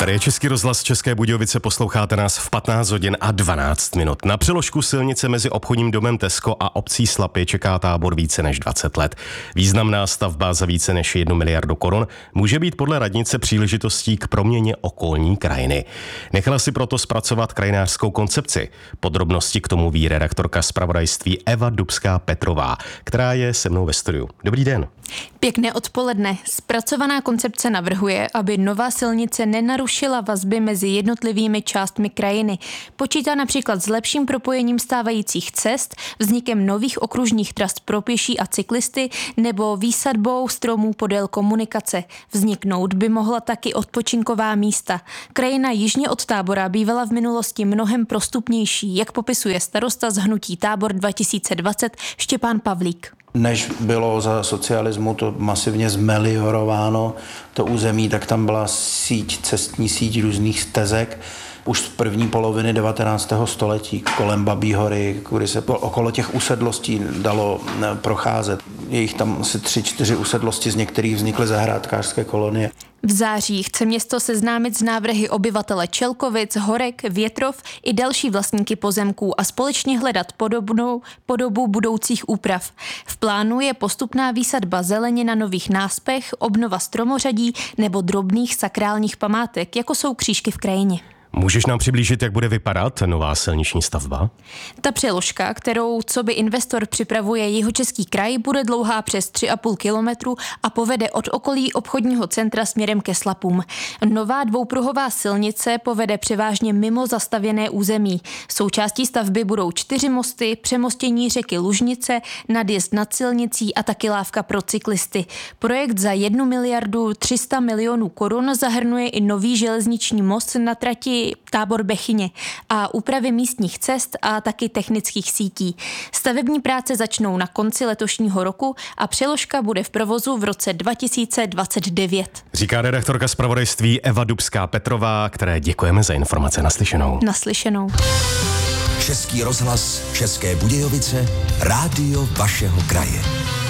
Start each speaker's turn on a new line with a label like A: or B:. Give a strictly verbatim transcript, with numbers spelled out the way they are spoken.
A: Tady je Český rozhlas České Budějovice, posloucháte nás v patnáct hodin a dvanáct minut. Na přeložku silnice mezi obchodním domem Tesco a obcí Slapy čeká tábor více než dvacet let. Významná stavba za více než jednu miliardu korun může být podle radnice příležitostí k proměně okolní krajiny. Nechala si proto zpracovat krajinářskou koncepci. Podrobnosti k tomu ví redaktorka zpravodajství Eva Dubská-Petrová, která je se mnou ve studiu. Dobrý den.
B: Pěkné odpoledne. Zpracovaná koncepce navrhuje, aby nová silnice nenarušila vazby mezi jednotlivými částmi krajiny. Počítá například s lepším propojením stávajících cest, vznikem nových okružních tras pro pěší a cyklisty nebo výsadbou stromů podél komunikace. Vzniknout by mohla taky odpočinková místa. Krajina jižně od Tábora bývala v minulosti mnohem prostupnější, jak popisuje starosta z hnutí Tábor dva tisíce dvacet Štěpán Pavlík.
C: Než bylo za socialismu to masivně zmeliorováno, to území, tak tam byla síť, cestní síť různých stezek. Už z první poloviny devatenáctého století kolem Babí hory, kudy se okolo těch usedlostí dalo procházet. Je jich tam asi tři, čtyři usedlosti, z některých vznikly zahrádkářské kolonie.
B: V září chce město seznámit s návrhy obyvatele Čelkovic, Horek, Větrov i další vlastníky pozemků a společně hledat podobnou podobu budoucích úprav. V plánu je postupná výsadba zeleně na nových náspech, obnova stromořadí nebo drobných sakrálních památek, jako jsou křížky v krajině.
A: Můžeš nám přiblížit, jak bude vypadat nová silniční stavba?
B: Ta přeložka, kterou coby investor připravuje Jihočeský kraj, bude dlouhá přes tři a půl kilometru a povede od okolí obchodního centra směrem ke Slapům. Nová dvoupruhová silnice povede převážně mimo zastavěné území. Součástí stavby budou čtyři mosty, přemostění řeky Lužnice, nadjezd nad silnicí a taky lávka pro cyklisty. Projekt za jednu miliardu tři sta milionů korun zahrnuje i nový železniční most na trati Tábor Bechyně a úpravy místních cest a taky technických sítí. Stavební práce začnou na konci letošního roku a přeložka bude v provozu v roce dva tisíce dvacet devět.
A: Říká redaktorka zpravodajství Eva Dubská-Petrová, které děkujeme za informace. Naslyšenou.
B: Naslyšenou.
D: Český rozhlas České Budějovice, rádio vašeho kraje.